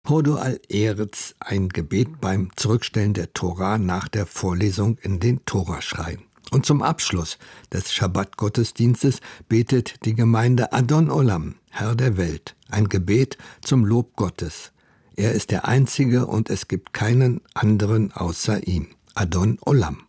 Hodo al-Eretz, ein Gebet beim Zurückstellen der Tora nach der Vorlesung in den Toraschrein. Und zum Abschluss des Schabbat-Gottesdienstes betet die Gemeinde Adon Olam, Herr der Welt, ein Gebet zum Lob Gottes. Er ist der Einzige und es gibt keinen anderen außer ihm. Adon Olam.